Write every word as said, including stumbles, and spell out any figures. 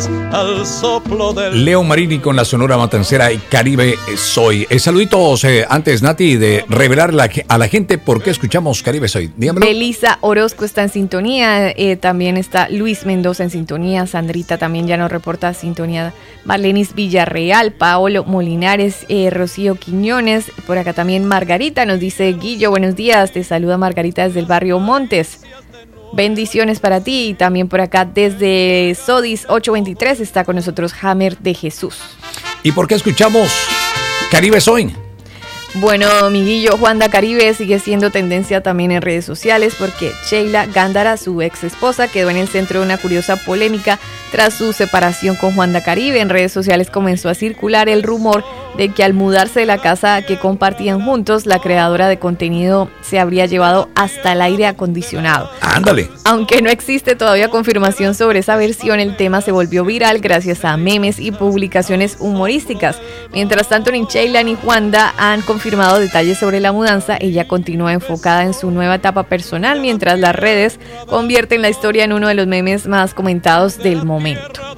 Al soplo del... Leo Marini con la Sonora Matancera y Caribe Soy. Eh, saluditos eh, antes, Nati, de revelar la, a la gente por qué escuchamos Caribe Soy. Dígamelo. Belisa Orozco está en sintonía, eh, también está Luis Mendoza en sintonía, Sandrita también ya nos reporta sintonía, Marlenis Villarreal, Paolo Molinares, eh, Rocío Quiñones, por acá también Margarita nos dice: Guillo, buenos días, te saluda Margarita desde el barrio Montes. Bendiciones para ti. Y también por acá desde Sodis ocho veintitrés está con nosotros Hammer de Jesús. ¿Y por qué escuchamos Caribe Soy? Bueno, amiguillo, Juanda Caribe sigue siendo tendencia también en redes sociales porque Sheila Gándara, su ex esposa, quedó en el centro de una curiosa polémica tras su separación con Juanda Caribe. En redes sociales comenzó a circular el rumor de que al mudarse de la casa que compartían juntos, la creadora de contenido se habría llevado hasta el aire acondicionado. Ándale. Aunque no existe todavía confirmación sobre esa versión, el tema se volvió viral gracias a memes y publicaciones humorísticas. Mientras tanto, ni Sheila ni Juanda han confirmado detalles sobre la mudanza. Ella continúa enfocada en su nueva etapa personal, mientras las redes convierten la historia en uno de los memes más comentados del momento.